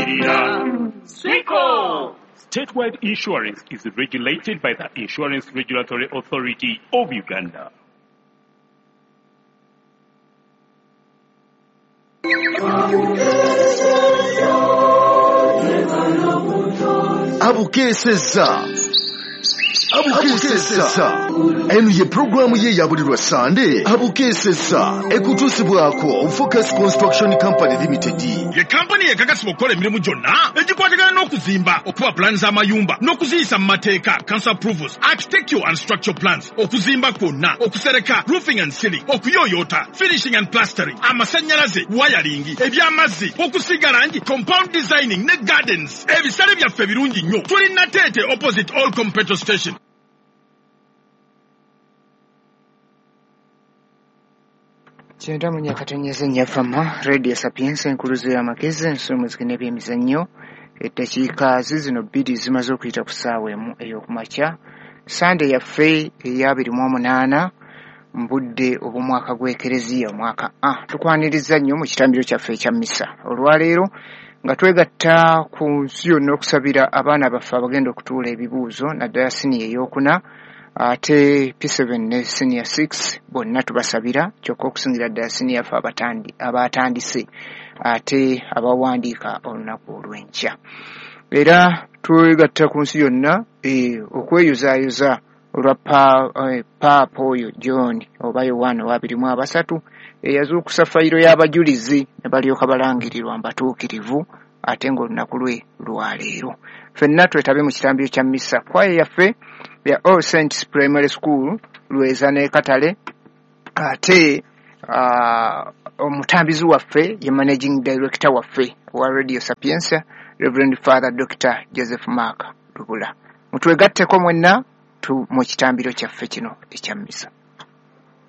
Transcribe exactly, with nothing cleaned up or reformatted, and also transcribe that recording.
Swico! Statewide insurance is regulated by the Insurance Regulatory Authority of Uganda. Abukeseza Abukeseza enu ye programu ye ya buli lwa Sunday. Abukeseza ekutusibwako Focus Construction Company Limited. Ye company ekakasibwa okukola emirimu gyonna egikwatagana n'okuzimba, okuwa plans z'amayumba n'okuziyisa mu mateeka, council approvals, architectural and structural plans, okuzimba kwonna, okusereka, roofing and ceiling, okuyoyota, finishing and plastering, amasannyalaze, wiring, ebyamazzi, okusiga langi, compound designing ne gardens. Ebisale byaffe birungi nnyo. Tuli Natete opposite Olcom petrol station. Kyenda mu nyakatonyeze nnyafama Radio Sapienza enkuluze y'amagezi ensonga zigenda by'emizannyo eddakiika zino bbiri zimaze okuyita ku ssaawa emu ey'okumakya. Sunday yaffe ey'abiri mu omunaana mu budde obw'omwaka gw'ekereziya omwaka A. Tukwaniriza nnyo mu kitambiro kyaffe ekya mmisa olwaleero nga twegatta ku nsi yonna okusabira abaana baffe abagenda okutuula ebibuuzo naddala siniya ey'okuna ate P seven ne senior six bonna tubasabira kyokka okusingira ddala senior ffe abatandi abatandise ate abawandiika olunaku olw'enkya. Era twegatta ku nsi yonna e, okweyuzaayoza olwa pa, e, Paapa oyo John oba Yohana wabiri mu abasatu eyazuukusa fayiro y'abajulizi ne balyoka balangirirwa mbatuukirivu ate ng'olunaku lwe lwaleero. Ffenna twetabe mu kitambiro kya mmisa. Kwaya yaffe ya All Saints Primary School Lweza ne Katale ate uh, omutambizi waffe ye managing director waffe wa Radio Sapienza Reverend Father Doctor Joseph Mark Lubula. Mutwegatteko mwenna tu mu kitambiro kyaffe kino ekya mmisa.